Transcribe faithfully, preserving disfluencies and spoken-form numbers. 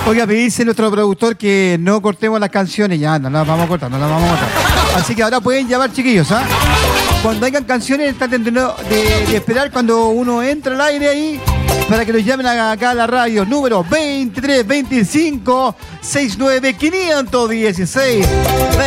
Oiga, me dice nuestro productor que no cortemos las canciones. Ya, no las vamos a cortar, no las vamos a cortar. Así que ahora pueden llamar, chiquillos, ¿ah? Cuando hayan canciones, traten de, no- de- de esperar cuando uno entra al aire ahí para que nos llamen acá a la radio. Número veintitrés veinticinco sesenta y nueve quinientos dieciséis.